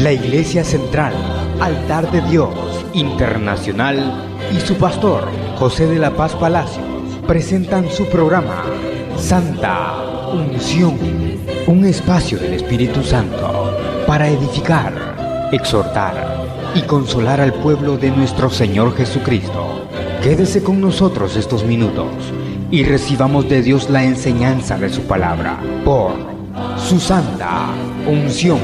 La Iglesia Central, Altar de Dios Internacional y su pastor, José de la Paz Palacios, presentan su programa Santa Unción, un espacio del Espíritu Santo para edificar, exhortar y consolar al pueblo de nuestro Señor Jesucristo. Quédese con nosotros estos minutos y recibamos de Dios la enseñanza de su palabra por su Santa Unción.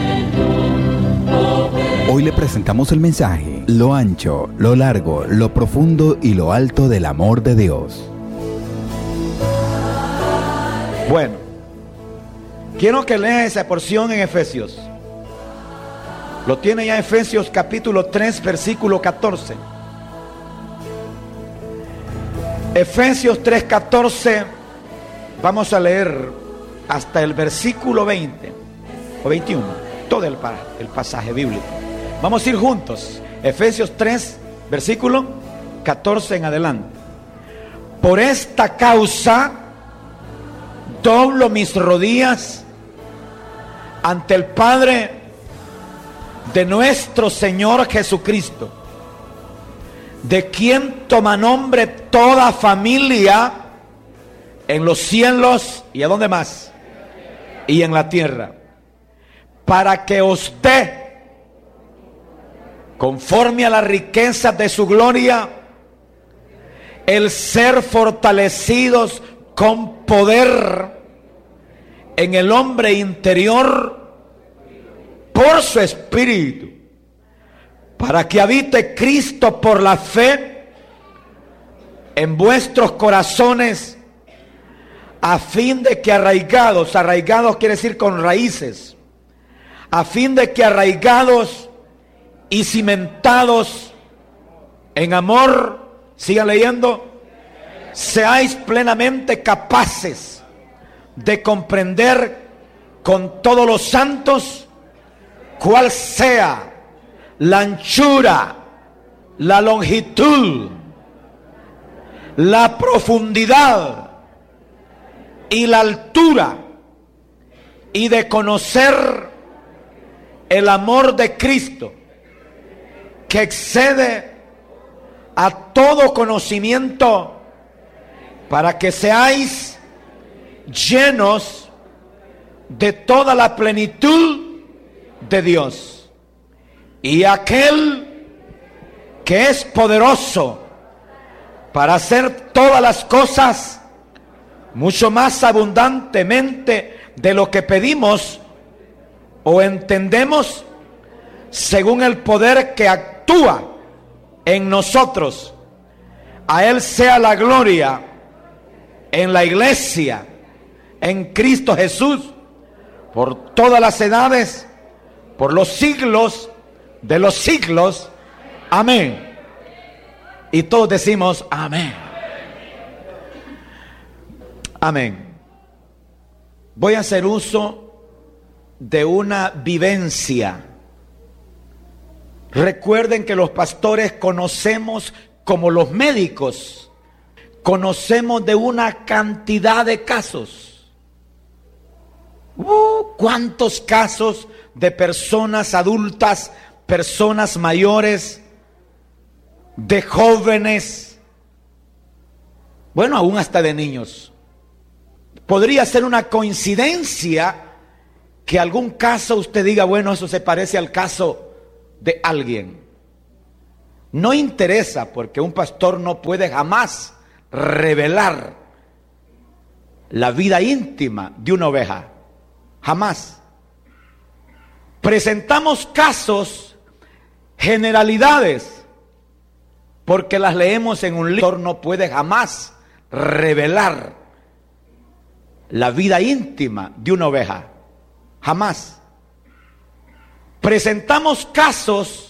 Hoy le presentamos el mensaje: lo ancho, lo largo, lo profundo y lo alto del amor de Dios. Bueno, quiero que lea esa porción en Efesios. Lo tiene ya Efesios capítulo 3, versículo 14. Efesios 3:14. Vamos a leer hasta el versículo 20 o 21, todo el pasaje bíblico. Vamos a ir juntos. Efesios 3, versículo 14 en adelante. Por esta causa doblo mis rodillas ante el Padre de nuestro Señor Jesucristo, de quien toma nombre toda familia en los cielos y ¿a dónde más? Y en la tierra, para que os dé, conforme a las riquezas de su gloria, el ser fortalecidos con poder en el hombre interior por su espíritu, para que habite Cristo por la fe en vuestros corazones, a fin de que arraigados quiere decir con raíces, a fin de que arraigados y cimentados en amor, sigan leyendo, seáis plenamente capaces de comprender con todos los santos cuál sea la anchura, la longitud, la profundidad y la altura, y de conocer el amor de Cristo, que excede a todo conocimiento, para que seáis llenos de toda la plenitud de Dios. Y aquel que es poderoso para hacer todas las cosas mucho más abundantemente de lo que pedimos o entendemos, según el poder que actúa en nosotros. A Él sea la gloria en la iglesia, en Cristo Jesús, por todas las edades, por los siglos de los siglos. Amén. Y todos decimos amén. Amén. Voy a hacer uso de una vivencia. Recuerden que los pastores conocemos, como los médicos, conocemos de una cantidad de casos. ¿Cuántos casos de personas adultas, personas mayores, de jóvenes, bueno, aún hasta de niños? Podría ser una coincidencia que algún caso usted diga, bueno, eso se parece al caso de alguien. No interesa, porque un pastor no puede jamás revelar la vida íntima de una oveja. Jamás. Presentamos casos, generalidades, porque las leemos en un libro. No puede jamás revelar la vida íntima de una oveja. Jamás. Presentamos casos,